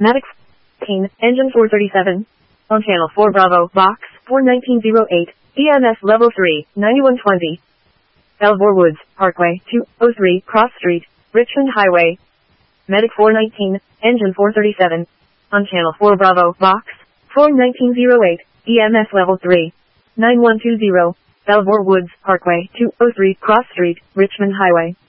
Mavic 14, engine 437. On channel 4 Bravo, box 41908, EMS level 3, 9120. Belvoir Woods, Parkway, 203, Cross Street, Richmond Highway. Medic 419, engine 437. On channel 4 Bravo, box 41908, EMS level 3, 9120. Belvoir Woods, Parkway, 203, Cross Street, Richmond Highway.